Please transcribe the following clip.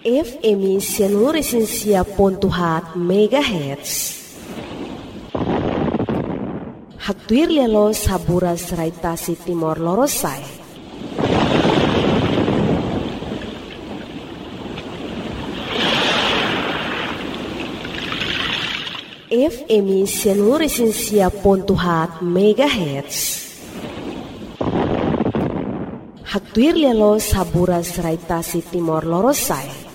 FM Sianuresensia.4 MHz. Hatuir lelo sabura seraitasi Timor Lorosai. FM Sianuresensia.4 MHz. Hatuir lelo sabura seraitasi Timor Lorosai.